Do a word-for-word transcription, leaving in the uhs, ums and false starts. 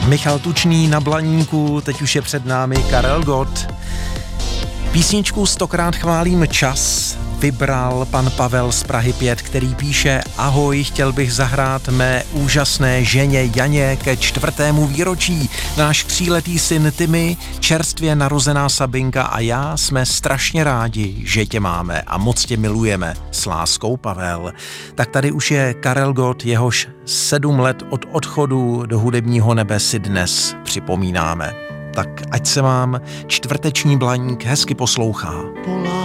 Michal Tučný na Blaníku, teď už je před námi Karel Gott. Písničku Stokrát chválím čas vybral pan Pavel z Prahy pět, který píše: Ahoj, chtěl bych zahrát mé úžasné ženě Janě ke čtvrtému výročí. Náš tříletý syn Timmy, čerstvě narozená Sabinka a já jsme strašně rádi, že tě máme a moc tě milujeme. S láskou, Pavel. Tak tady už je Karel Gott, jehož sedm let od odchodu do hudebního nebe si dnes připomínáme. Tak ať se vám čtvrteční Blaník hezky poslouchá.